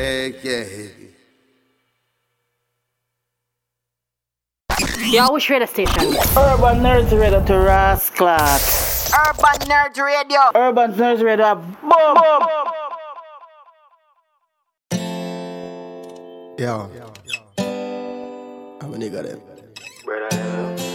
Yeah. Yo, which radio station? Urban Nerds Radio to Rasclat. Urban Nerds Radio. Urban Nerds Radio. Boom. Yo. I'm a nigga then. Brother,